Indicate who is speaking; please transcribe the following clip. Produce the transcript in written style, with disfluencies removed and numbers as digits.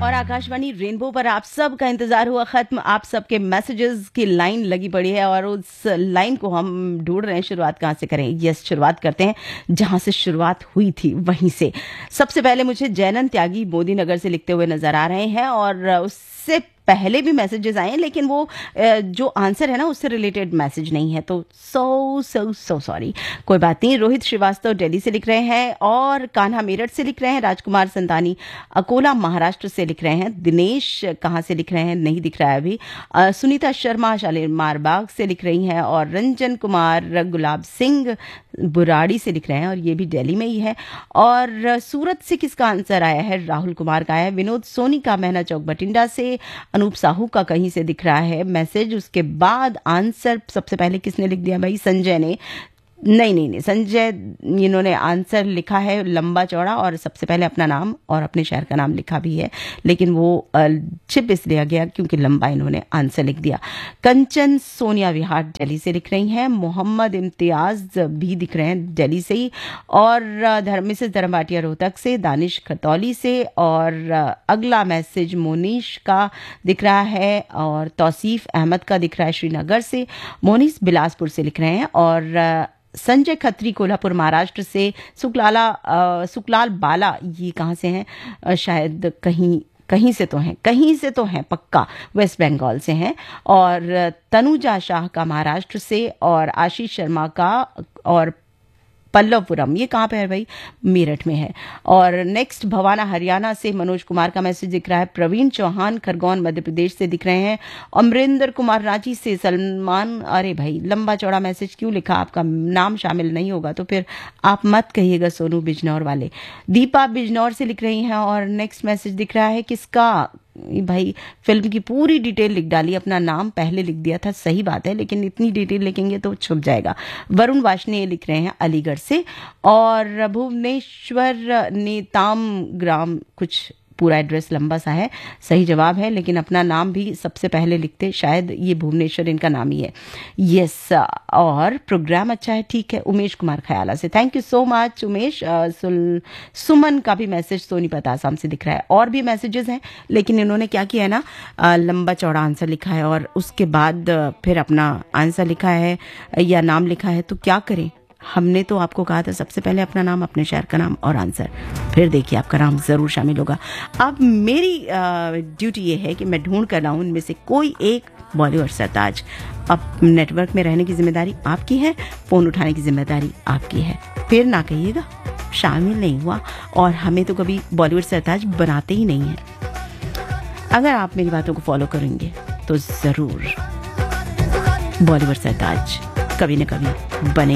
Speaker 1: और आकाशवाणी रेनबो पर आप सब का इंतजार हुआ खत्म। आप सबके मैसेजेस की लाइन लगी पड़ी है और उस लाइन को हम ढूंढ रहे हैं। शुरुआत कहाँ से करें? यस, शुरुआत करते हैं जहां से शुरुआत हुई थी वहीं से। सबसे पहले मुझे जैनन त्यागी मोदी नगर से लिखते हुए नजर आ रहे हैं और उससे पहले भी मैसेजेस आए हैं, लेकिन वो जो आंसर है ना उससे रिलेटेड मैसेज नहीं है, तो सो सॉरी। कोई बात नहीं। रोहित श्रीवास्तव दिल्ली से लिख रहे हैं और कान्हा मेरठ से लिख रहे हैं। राजकुमार संतानी अकोला महाराष्ट्र से लिख रहे हैं। दिनेश कहाँ से लिख रहे हैं नहीं दिख रहा है अभी। सुनीता शर्मा शालीमार बाग से लिख रही हैं और रंजन कुमार गुलाब सिंह बुराड़ी से लिख रहे हैं और ये भी दिल्ली में ही है। और सूरत से किसका आंसर आया है? राहुल कुमार का आया है। विनोद सोनी का मेहना चौक बठिंडा से। अनूप साहू का कहीं से दिख रहा है मैसेज। उसके बाद आंसर सबसे पहले किसने लिख दिया भाई? संजय ने। नहीं, संजय इन्होंने आंसर लिखा है लंबा चौड़ा और सबसे पहले अपना नाम और अपने शहर का नाम लिखा भी है, लेकिन वो छिप इसलिए गया क्योंकि लंबा इन्होंने आंसर लिख दिया। कंचन सोनिया विहार दिल्ली से लिख रही हैं। मोहम्मद इम्तियाज भी दिख रहे हैं दिल्ली से ही। और मिसेस धर्मभाटिया रोहतक से। दानिश खतौली से। और अगला मैसेज मोनीश का दिख रहा है और तौसीफ अहमद का दिख रहा है श्रीनगर से। मोनीस बिलासपुर से लिख रहे हैं और संजय खत्री कोल्हापुर महाराष्ट्र से। सुकलाल बाला ये कहाँ से हैं? शायद कहीं से तो हैं पक्का, वेस्ट बंगाल से हैं। और तनुजा शाह का महाराष्ट्र से। और आशीष शर्मा का और पल्लवपुरम, ये कहाँ पे है भाई? मेरठ में है। और नेक्स्ट भवाना हरियाणा से मनोज कुमार का मैसेज दिख रहा है। प्रवीण चौहान खरगोन मध्य प्रदेश से दिख रहे हैं। अमरिंदर कुमार रांची से। सलमान, अरे भाई लंबा चौड़ा मैसेज क्यों लिखा? आपका नाम शामिल नहीं होगा तो फिर आप मत कहिएगा सोनू बिजनौर वाले। दीपा बिजनौर से लिख रही हैं और नेक्स्ट मैसेज दिख रहा है किसका भाई? फिल्म की पूरी डिटेल लिख डाली, अपना नाम पहले लिख दिया था, सही बात है, लेकिन इतनी डिटेल लिखेंगे तो छुप जाएगा। वरुण वाशने लिख रहे हैं अलीगढ़ से। और भुवनेश्वर नेताम ग्राम, कुछ पूरा एड्रेस लंबा सा है, सही जवाब है, लेकिन अपना नाम भी सबसे पहले लिखते, शायद ये भुवनेश्वर इनका नाम ही है। यस, और प्रोग्राम अच्छा है, ठीक है। उमेश कुमार खयाला से, thank you so much Umesh. सुमन का भी मैसेज सोनीपत आसाम से दिख रहा है। और भी मैसेजेस हैं, लेकिन इन्होंने क्या किया है ना, लंबा चौड़ा आंसर लिखा है और उसके बाद फिर अपना आंसर लिखा है या नाम लिखा है, तो क्या करें? हमने तो आपको कहा था सबसे पहले अपना नाम, अपने शहर का नाम और आंसर, फिर देखिए आपका नाम जरूर शामिल होगा। अब मेरी ड्यूटी ये है कि मैं ढूंढ कर लाऊं उनमें से कोई एक बॉलीवुड सरताज। अब नेटवर्क में रहने की जिम्मेदारी आपकी है, फोन उठाने की जिम्मेदारी आपकी है। फिर ना कहिएगा शामिल नहीं हुआ, और हमें तो कभी बॉलीवुड सरताज बनाते ही नहीं है। अगर आप मेरी बातों को फॉलो करेंगे तो जरूर बॉलीवुड सरताज कभी न कभी बने।